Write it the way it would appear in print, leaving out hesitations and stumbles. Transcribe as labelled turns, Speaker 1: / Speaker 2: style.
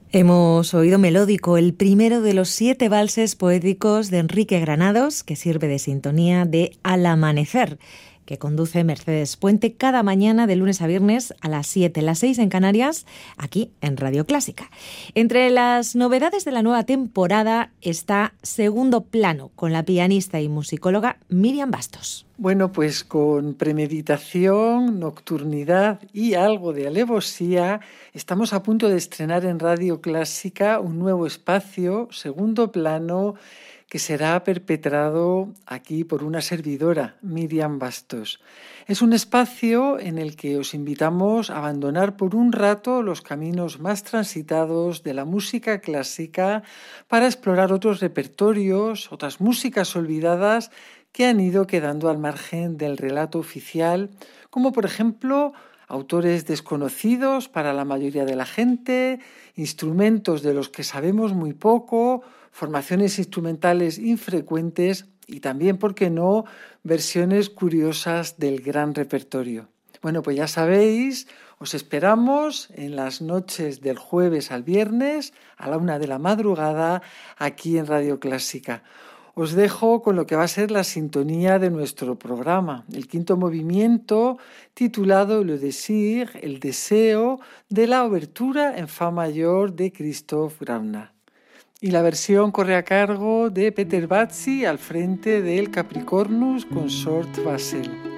Speaker 1: Hemos oído Melódico, el primero de los 7 valses poéticos de Enrique Granados, que sirve de sintonía de Al Amanecer, que conduce Mercedes Puente cada mañana de lunes a viernes a las 7, las 6 en Canarias, aquí en Radio Clásica. Entre las novedades de la nueva temporada está Segundo Plano, con la pianista y musicóloga Miriam Bastos.
Speaker 2: Bueno, pues con premeditación, nocturnidad y algo de alevosía, estamos a punto de estrenar en Radio Clásica un nuevo espacio, Segundo Plano, que será perpetrado aquí por una servidora, Miriam Bastos. Es un espacio en el que os invitamos a abandonar por un rato los caminos más transitados de la música clásica para explorar otros repertorios, otras músicas olvidadas que han ido quedando al margen del relato oficial, como por ejemplo autores desconocidos para la mayoría de la gente, instrumentos de los que sabemos muy poco, formaciones instrumentales infrecuentes y también, ¿por qué no?, versiones curiosas del gran repertorio. Bueno, pues ya sabéis, os esperamos en las noches del jueves al viernes a la 1 de la madrugada aquí en Radio Clásica. Os dejo con lo que va a ser la sintonía de nuestro programa, el quinto movimiento titulado Le Désir, el deseo, de la obertura en fa mayor de Christoph Graupner. Y la versión corre a cargo de Peter Bazzi al frente del Capricornus Consort Basel.